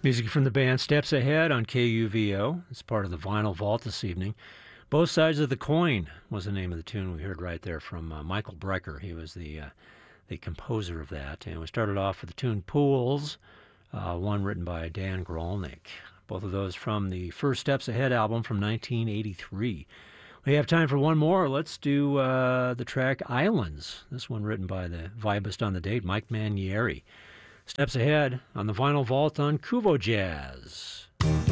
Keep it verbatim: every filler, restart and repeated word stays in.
Music from the band Steps Ahead on K U V O. It's part of the Vinyl Vault this evening. Both Sides of the Coin was the name of the tune we heard right there from uh, Michael Brecker. He was the uh, the composer of that. And we started off with the tune Pools, uh, one written by Dan Grolnick. Both of those from the first Steps Ahead album from nineteen eighty-three. We have time for one more. Let's do uh, the track Islands. This one written by the vibist on the date, Mike Manieri. Steps Ahead on the Vinyl Vault on Kuvo Jazz.